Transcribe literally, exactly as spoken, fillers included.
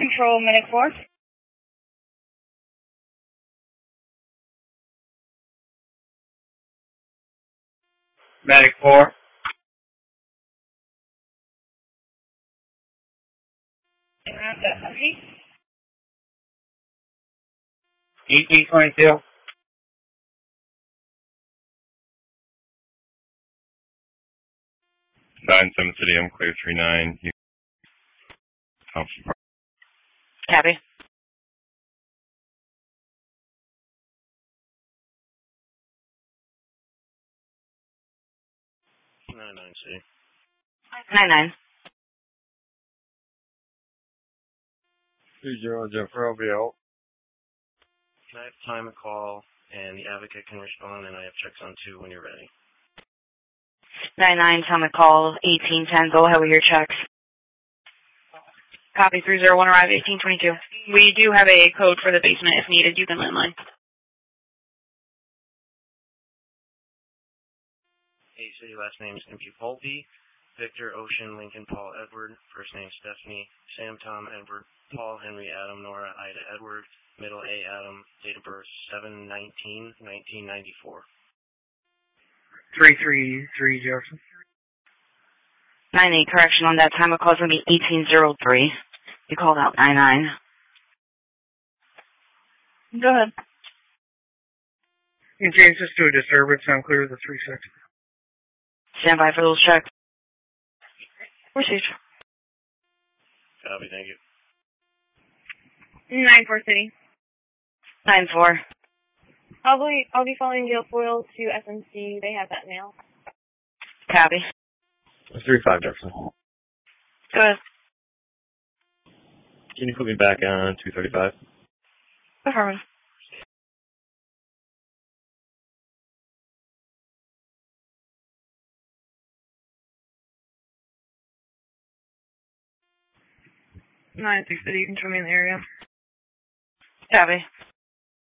Control, Medic four. Medic four. eighteen twenty-two. nine seven City, I'm clear three nine. Thompson Park. Copy. nine nine City. nine nine. two zero Jennifer O V O. Can I have time to call, and the advocate can respond, and I have checks on two when you're ready. nine nine, time to call, eighteen ten. Go ahead with your checks. Copy, three zero one, arrive, eighteen twenty-two. We do have a code for the basement if needed. You can landline. Hey, City, last name is M P Volpe. Victor, Ocean, Lincoln, Paul, Edward. First name Stephanie. Sam, Tom, Edward. Paul, Henry, Adam, Nora, Ida, Edward. Middle A, Adam. Date of birth, seven nineteen nineteen ninety-four. three three three Jefferson. nine eight, correction on that time of call is going to be eighteen oh three. You called out nine nine. Go ahead. You can change this to a disturbance. I'm clear of the three six. Stand by for those checks. Received. Copy, thank you. nine four City. nine four. I'll be, I'll be following Guilfoyle to S M C. They have that mail. Copy. three five Jefferson. Go ahead. Can you put me back on two thirty-five? Affirmative. nine six City, you can show me in the area. Copy.